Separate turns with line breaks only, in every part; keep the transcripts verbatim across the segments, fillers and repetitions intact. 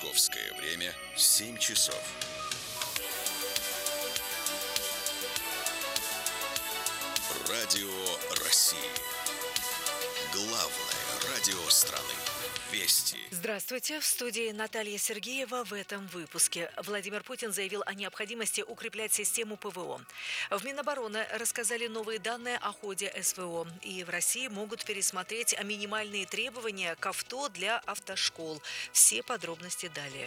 Московское время семь часов. Радио России. Главное радио страны. Вести.
Здравствуйте. В студии Наталья Сергеева. В этом выпуске Владимир Путин заявил о необходимости укреплять систему ПВО. В Минобороны рассказали новые данные о ходе СВО. И в России могут пересмотреть минимальные требования к авто для автошкол. Все подробности далее.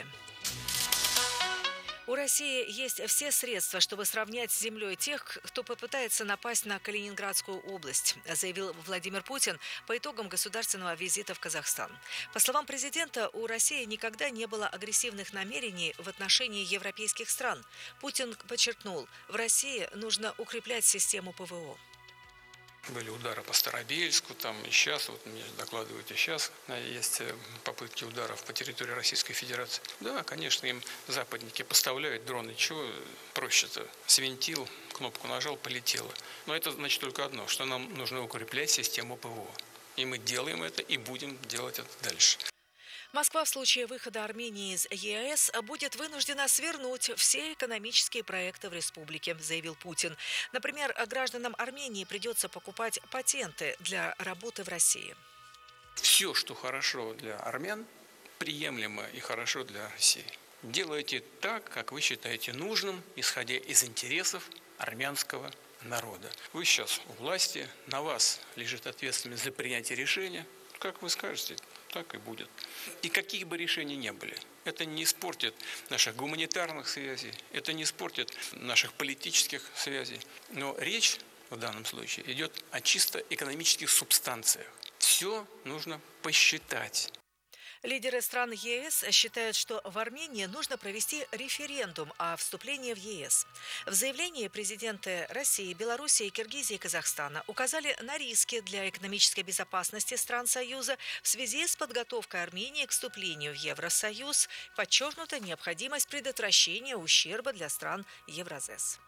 У России есть все средства, чтобы сравнять с землей тех, кто попытается напасть на Калининградскую область, заявил Владимир Путин по итогам государственного визита в Казахстан. По словам президента, у России никогда не было агрессивных намерений в отношении европейских стран. Путин подчеркнул, в России нужно укреплять систему ПВО.
Были удары по Старобельску, там и сейчас, вот мне докладывают, и сейчас есть попытки ударов по территории Российской Федерации. Да, конечно, им западники поставляют дроны. Чего проще-то? Свинтил, кнопку нажал, полетело. Но это значит только одно, что нам нужно укреплять систему ПВО. И мы делаем это, и будем делать это дальше.
Москва в случае выхода Армении из ЕАЭС будет вынуждена свернуть все экономические проекты в республике, заявил Путин. Например, гражданам Армении придется покупать патенты для работы в России.
Все, что хорошо для армян, приемлемо и хорошо для России. Делайте так, как вы считаете нужным, исходя из интересов армянского народа. Вы сейчас у власти, на вас лежит ответственность за принятие решения. Как вы скажете, так и будет. И какие бы решения ни были, это не испортит наших гуманитарных связей, это не испортит наших политических связей. Но речь в данном случае идет о чисто экономических субстанциях. Все нужно посчитать.
Лидеры стран ЕС считают, что в Армении нужно провести референдум о вступлении в ЕС. В заявлении президенты России, Белоруссии, Киргизии и Казахстана указали на риски для экономической безопасности стран Союза в связи с подготовкой Армении к вступлению в Евросоюз. Подчеркнута необходимость предотвращения ущерба для стран Евразес.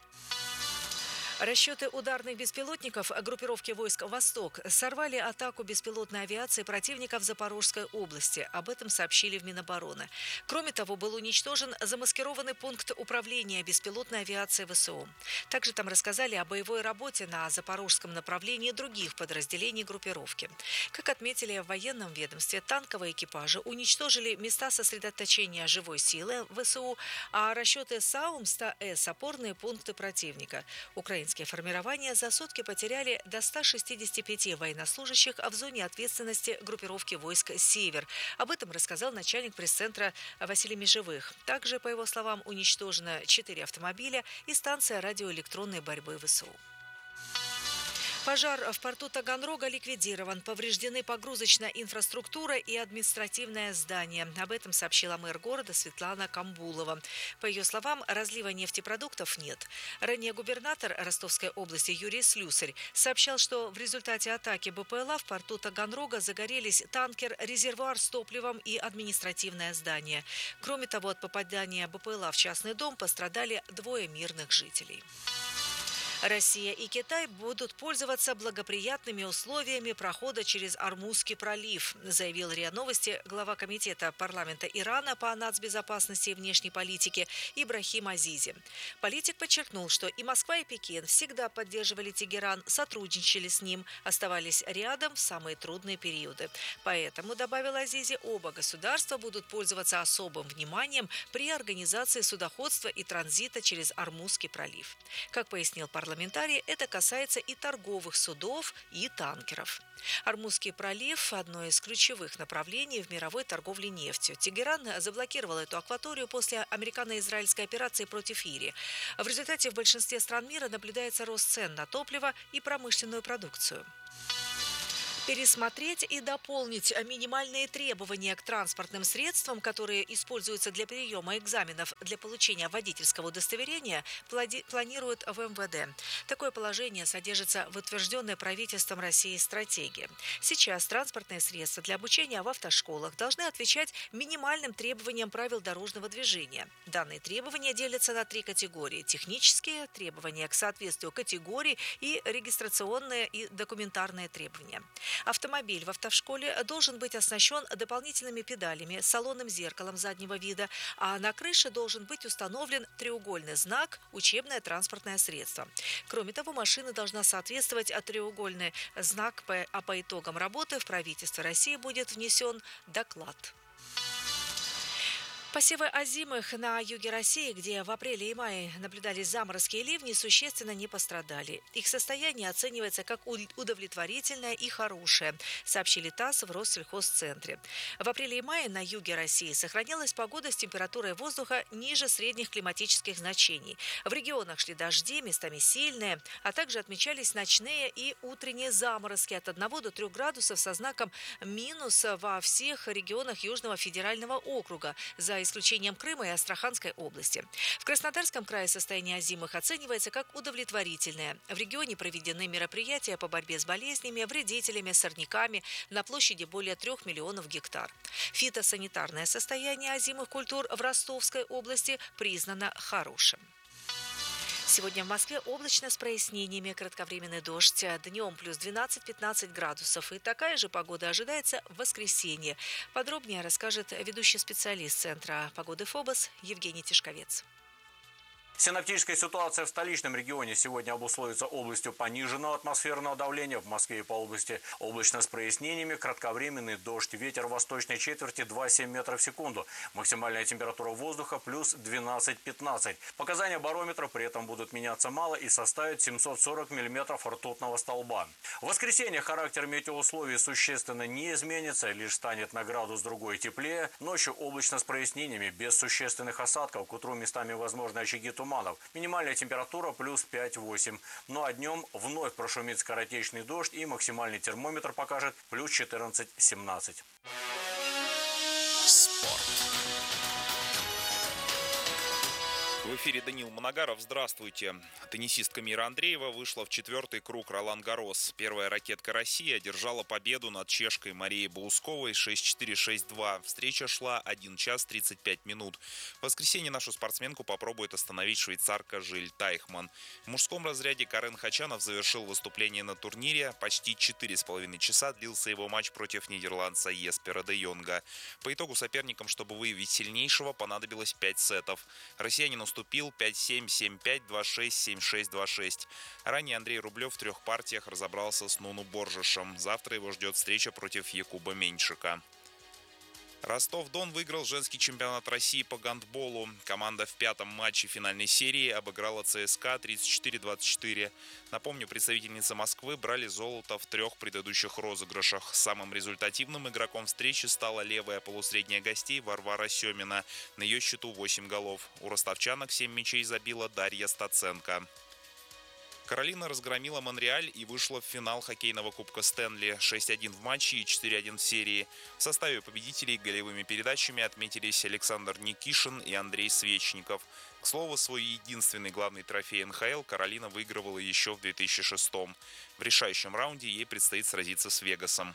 Расчеты ударных беспилотников группировки войск «Восток» сорвали атаку беспилотной авиации противника в Запорожской области. Об этом сообщили в Минобороны. Кроме того, был уничтожен замаскированный пункт управления беспилотной авиацией ВСУ. Также там рассказали о боевой работе на запорожском направлении других подразделений группировки. Как отметили в военном ведомстве, танковые экипажи уничтожили места сосредоточения живой силы ВСУ, а расчеты САУМ-сто С – опорные пункты противника. Украинские формирования за сутки потеряли до ста шестидесяти пяти военнослужащих в зоне ответственности группировки войск «Север». Об этом рассказал начальник пресс-центра Василий Межевых. Также, по его словам, уничтожено четыре автомобиля и станция радиоэлектронной борьбы ВСУ. Пожар в порту Таганрога ликвидирован. Повреждены погрузочная инфраструктура и административное здание. Об этом сообщила мэр города Светлана Камбулова. По ее словам, разлива нефтепродуктов нет. Ранее губернатор Ростовской области Юрий Слюсарь сообщал, что в результате атаки БПЛА в порту Таганрога загорелись танкер, резервуар с топливом и административное здание. Кроме того, от попадания БПЛА в частный дом пострадали двое мирных жителей. Россия и Китай будут пользоваться благоприятными условиями прохода через Ормузский пролив, заявил РИА Новости глава комитета парламента Ирана по нацбезопасности и внешней политике Ибрахим Азизи. Политик подчеркнул, что и Москва, и Пекин всегда поддерживали Тегеран, сотрудничали с ним, оставались рядом в самые трудные периоды. Поэтому, добавил Азизи, оба государства будут пользоваться особым вниманием при организации судоходства и транзита через Ормузский пролив. Как пояснил парламент, Парламентарии, это касается и торговых судов, и танкеров. Ормузский пролив – одно из ключевых направлений в мировой торговле нефтью. Тегеран заблокировал эту акваторию после американо-израильской операции против Ирии. В результате в большинстве стран мира наблюдается рост цен на топливо и промышленную продукцию. Пересмотреть и дополнить минимальные требования к транспортным средствам, которые используются для приема экзаменов для получения водительского удостоверения, планируют в эм вэ дэ. Такое положение содержится в утвержденной правительством России стратегии. Сейчас транспортные средства для обучения в автошколах должны отвечать минимальным требованиям правил дорожного движения. Данные требования делятся на три категории: технические требования к соответствию категорий и регистрационные и документарные требования. Автомобиль в автошколе должен быть оснащен дополнительными педалями, салонным зеркалом заднего вида, а на крыше должен быть установлен треугольный знак «Учебное транспортное средство». Кроме того, машина должна соответствовать треугольный знак, а по итогам работы в правительство России будет внесен доклад. Посевы озимых на юге России, где в апреле и мае наблюдались заморозки и ливни, существенно не пострадали. Их состояние оценивается как удовлетворительное и хорошее, сообщили ТАСС в Россельхозцентре. В апреле и мае на юге России сохранялась погода с температурой воздуха ниже средних климатических значений. В регионах шли дожди, местами сильные, а также отмечались ночные и утренние заморозки от одного до трёх градусов со знаком минус во всех регионах Южного федерального округа, за исключением Крыма и Астраханской области. В Краснодарском крае состояние озимых оценивается как удовлетворительное. В регионе проведены мероприятия по борьбе с болезнями, вредителями, сорняками на площади более трех миллионов гектар. Фитосанитарное состояние озимых культур в Ростовской области признано хорошим. Сегодня в Москве облачно с прояснениями, кратковременный дождь. Днем плюс двенадцать-пятнадцать градусов. И такая же погода ожидается в воскресенье. Подробнее расскажет ведущий специалист Центра погоды ФОБОС Евгений Тишковец.
Синоптическая ситуация в столичном регионе сегодня обусловится областью пониженного атмосферного давления. В Москве и по области облачно с прояснениями, кратковременный дождь, ветер восточной четверти два-семь метров в секунду. Максимальная температура воздуха плюс двенадцать-пятнадцать. Показания барометра при этом будут меняться мало и составят семьсот сорок миллиметров ртутного столба. В воскресенье характер метеоусловий существенно не изменится, лишь станет на градус другой теплее. Ночью облачно с прояснениями, без существенных осадков. К утру местами возможны очаги тумана. Минимальная температура плюс пять-восемь. Ну а днем вновь прошумит скоротечный дождь и максимальный термометр покажет плюс четырнадцать-семнадцать.
Спорт.
В эфире Даниил Моногаров. Здравствуйте. Теннисистка Мира Андреева вышла в четвертый круг Ролан-Гаррос. Первая ракетка России одержала победу над чешкой Марией Баусковой шесть-четыре - шесть-два. Встреча шла один час тридцать пять минут. В воскресенье нашу спортсменку попробует остановить швейцарка Жиль Тайхман. В мужском разряде Карен Хачанов завершил выступление на турнире. Почти четыре с половиной часа длился его матч против нидерландца Еспера де Йонга. По итогу соперникам, чтобы выявить сильнейшего, понадобилось пять сетов. Россиянин уступил пять-семь, семь-пять, два-шесть, семь-шесть, два-шесть. Ранее Андрей Рублев в трех партиях разобрался с Нуну Боржешем. Завтра его ждет встреча против Якуба Меньшика. Ростов-Дон выиграл женский чемпионат России по гандболу. Команда в пятом матче финальной серии обыграла ЦСКА тридцать четыре - двадцать четыре. Напомню, представительницы Москвы брали золото в трех предыдущих розыгрышах. Самым результативным игроком встречи стала левая полусредняя гостей Варвара Семина. На ее счету восемь голов. У ростовчанок семь мячей забила Дарья Стаценко. Каролина разгромила Монреаль и вышла в финал хоккейного кубка Стэнли. шесть-один в матче и четыре-один в серии. В составе победителей голевыми передачами отметились Александр Никишин и Андрей Свечников. К слову, свой единственный главный трофей эн ха эл Каролина выигрывала еще в две тысячи шестом. В решающем раунде ей предстоит сразиться с Вегасом.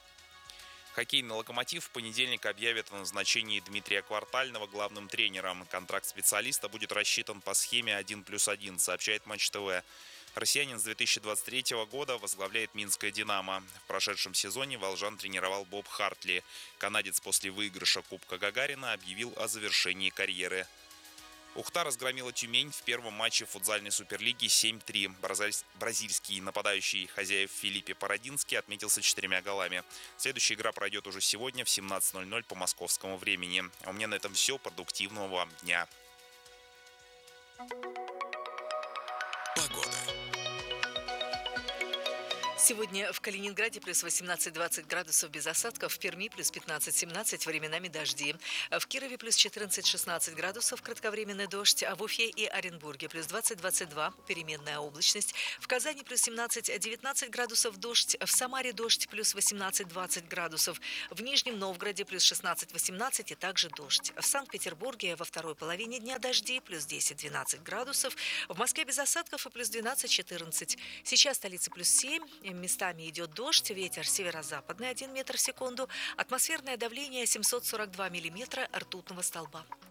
Хоккейный «Локомотив» в понедельник объявит о назначении Дмитрия Квартального главным тренером. Контракт специалиста будет рассчитан по схеме один плюс один, сообщает Матч ТВ. Россиянин с две тысячи двадцать третьего года возглавляет Минское «Динамо». В прошедшем сезоне волжан тренировал Боб Хартли. Канадец после выигрыша Кубка Гагарина объявил о завершении карьеры. Ухта разгромила Тюмень в первом матче футзальной суперлиги семь-три. Бразильский нападающий хозяев Филиппе Парадинский отметился четырьмя голами. Следующая игра пройдет уже сегодня в семнадцать ноль ноль по московскому времени. А у меня на этом все. Продуктивного вам дня.
Погода.
Сегодня в Калининграде плюс восемнадцать-двадцать градусов без осадков, в Перми плюс пятнадцать-семнадцать, временами дожди. В Кирове плюс четырнадцать-шестнадцать градусов, кратковременный дождь, а в Уфе и Оренбурге плюс двадцать-двадцать два, переменная облачность. В Казани плюс семнадцать-девятнадцать градусов, дождь. В Самаре дождь плюс восемнадцать-двадцать градусов. В Нижнем Новгороде плюс шестнадцать-восемнадцать и также дождь. В Санкт-Петербурге во второй половине дня дожди плюс десять-двенадцать градусов. В Москве без осадков и плюс двенадцать-четырнадцать. Сейчас столица плюс семь. Местами идет дождь, ветер северо-западный один метр в секунду, атмосферное давление семьсот сорок два миллиметра ртутного столба.